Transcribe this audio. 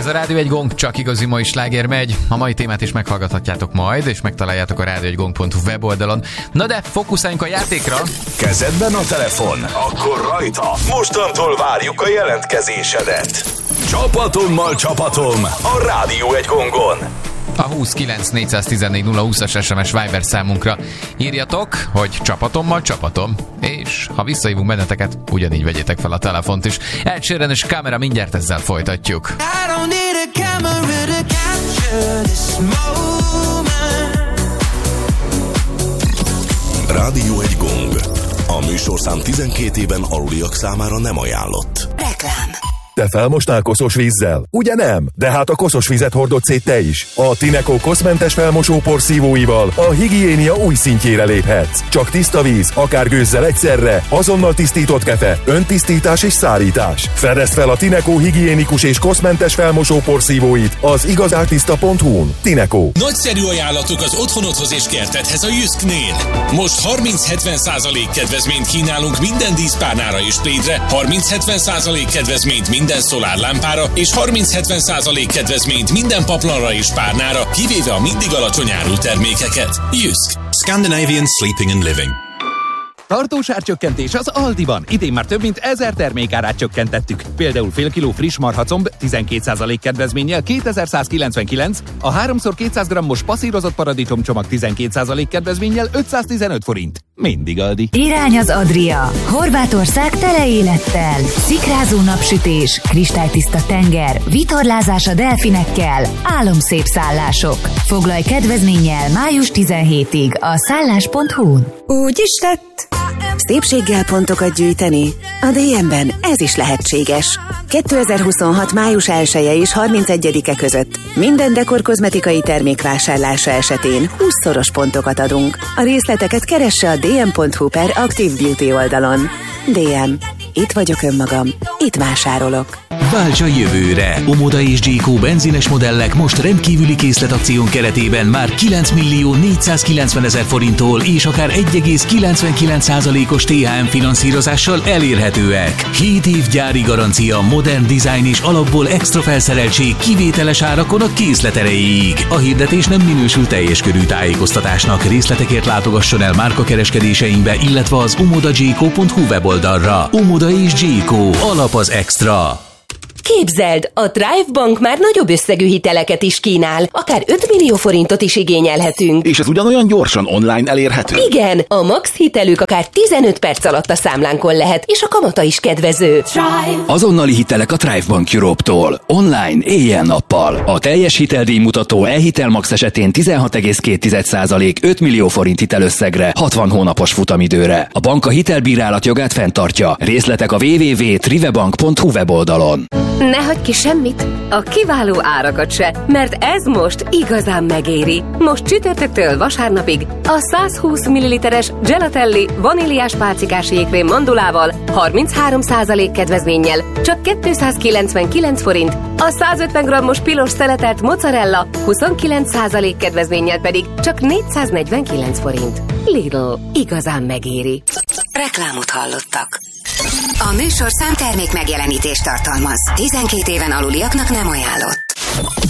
Ez a Rádió 1 Gong, csak igazi mai sláger megy. A mai témát is meghallgathatjátok majd, és megtaláljátok a radio1gong.hu weboldalon. Na de fókuszáljunk a játékra. Kezedben a telefon? Akkor rajta. Mostantól várjuk a jelentkezésedet. Csapatommal csapatom a Rádió 1 Gongon. A 29 414 020-as SMS Viber számunkra írjatok, hogy csapatommal csapatom, és ha visszahívunk benneteket, ugyanígy vegyétek fel a telefont is. Ed Sheeran és Camera, mindjárt ezzel folytatjuk. Rádió 1 Gong. A műsorszám 12 éven aluliak számára nem ajánlott. Reklám. Te felmostál koszos vízzel? Ugye nem? De hát a koszos vizet hordod szét te is. A Tineco koszmentes felmosópor szívóival a higiénia új szintjére léphetsz. Csak tiszta víz, akár gőzzel egyszerre, azonnal tisztított kefe, öntisztítás és szárítás. Fedezd fel a Tineco higiénikus és koszmentes felmosópor szívóit az igazártiszta.hu-n. Tineco. Nagyszerű ajánlatok az otthonodhoz és kertedhez a Jysknél. Most 30-70% kedvezményt kínálunk minden díszpárnára és plédre, 30-70% kedvezményt minden szolárlámpára és 30-70% kedvezményt minden paplanra és párnára, kivéve a mindig alacsony árú termékeket. Jysk. Scandinavian Sleeping and Living. Tartós árcsökkentés az Aldiban. Idén már több mint 1000 termékárát csökkentettük. Például fél kiló friss marhacomb 12% kedvezménnyel 2199, a 3x200 grammos passzírozott paradicsomcsomag 12% kedvezménnyel 515 forint. Mindig Aldi. Irány az Adria. Horvátország tele élettel. Szikrázó napsütés, kristálytiszta tenger, vitorlázás a delfinekkel, álomszép szállások. Foglalj kedvezménnyel május 17-ig a szállás.hu-n. Úgy is tett. Szépséggel pontokat gyűjteni? A DM-ben ez is lehetséges. 2026. május 1-e és 31-e között minden dekor kozmetikai termék vásárlása esetén 20-szoros pontokat adunk. A részleteket keresse a dm.hu/Active Beauty oldalon. DM. Itt vagyok önmagam. Itt vásárolok. Válts a jövőre! Omoda és Jayco benzines modellek most rendkívüli készletakción keretében már 9 millió 490 000 forinttól és akár 1,99%-os THM finanszírozással elérhetőek. 7 év gyári garancia, modern design és alapból extra felszereltség kivételes árakon a készlet erejéig. A hirdetés nem minősül teljes körű tájékoztatásnak. Részletekért látogasson el márkakereskedéseinkbe, illetve az omodajayco.hu weboldalra. Omoda és Jayco. Alap az extra. Képzeld, a Thrive Bank már nagyobb összegű hiteleket is kínál, akár 5 millió forintot is igényelhetünk. És ez ugyanolyan gyorsan online elérhető? Igen, a max hitelük akár 15 perc alatt a számlánkon lehet, és a kamata is kedvező. Thrive. Azonnali hitelek a Thrive Bank Europe-tól. Online, éjjel-nappal. A teljes hiteldíjmutató e-hitel max esetén 16,2% 5 millió forint hitelösszegre, 60 hónapos futamidőre. A bank a hitelbírálat jogát fenntartja. Részletek a www.trivebank.hu weboldalon. Ne hagyj ki semmit, a kiváló árakat se, mert ez most igazán megéri. Most csütörtöktől vasárnapig a 120 ml-es Gelatelli vaníliás pálcikás jégkrém mandulával 33% kedvezménnyel csak 299 forint, a 150 g-os pilos szeletelt mozzarella 29% kedvezménnyel pedig csak 449 forint. Lidl, igazán megéri. Reklámot hallottak. A műsorszám termék megjelenítést tartalmaz. 12 éven aluliaknak nem ajánlott.